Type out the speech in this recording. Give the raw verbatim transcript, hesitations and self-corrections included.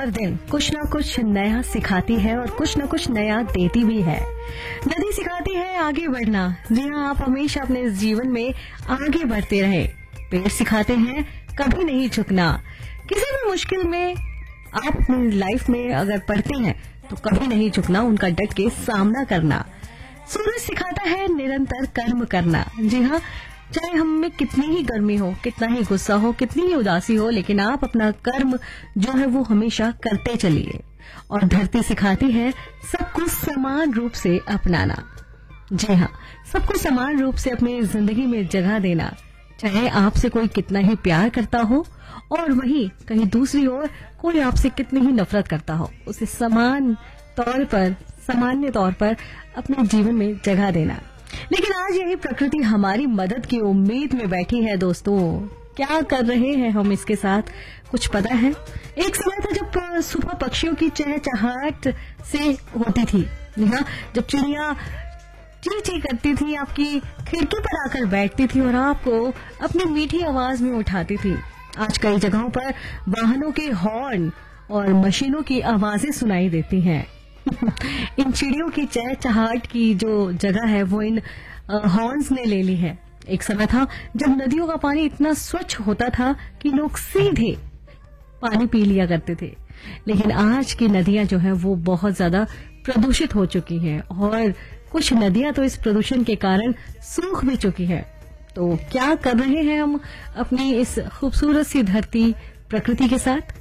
हर दिन कुछ ना कुछ नया सिखाती है और कुछ ना कुछ नया देती भी है। नदी सिखाती है आगे बढ़ना। जी हाँ, आप हमेशा अपने जीवन में आगे बढ़ते रहे। पेड़ सिखाते हैं कभी नहीं झुकना। किसी भी मुश्किल में आप अपनी लाइफ में अगर पड़ते हैं तो कभी नहीं झुकना, उनका डट के सामना करना। सूरज सिखाता है निरंतर कर्म करना। जी हाँ, चाहे हम में कितनी ही गर्मी हो, कितना ही गुस्सा हो, कितनी ही उदासी हो, लेकिन आप अपना कर्म जो है वो हमेशा करते चलिए। और धरती सिखाती है सबको समान रूप से अपनाना। जी हाँ, सबको समान रूप से अपनी जिंदगी में जगह देना। चाहे आपसे कोई कितना ही प्यार करता हो और वहीं कहीं दूसरी ओर कोई आपसे कितनी ही नफरत करता हो, उसे समान तौर पर, सामान्य तौर पर अपने जीवन में जगह देना। लेकिन आज यही प्रकृति हमारी मदद की उम्मीद में बैठी है। दोस्तों, क्या कर रहे हैं हम इसके साथ, कुछ पता है? एक समय था जब सुबह पक्षियों की चहचहाहट से होती थी। हाँ, जब चिड़िया ची ची करती थी, आपकी खिड़की पर आकर बैठती थी और आपको अपनी मीठी आवाज में उठाती थी। आज कई जगहों पर वाहनों के हॉर्न और मशीनों की आवाजें सुनाई देती हैं। इन चिड़ियों की चहचहाहट की जो जगह है वो इन हॉर्न्स ने ले ली है। एक समय था जब नदियों का पानी इतना स्वच्छ होता था कि लोग सीधे पानी पी लिया करते थे, लेकिन आज की नदियां जो है वो बहुत ज्यादा प्रदूषित हो चुकी हैं और कुछ नदियां तो इस प्रदूषण के कारण सूख भी चुकी है। तो क्या कर रहे हैं हम अपनी इस खूबसूरत सी धरती प्रकृति के साथ?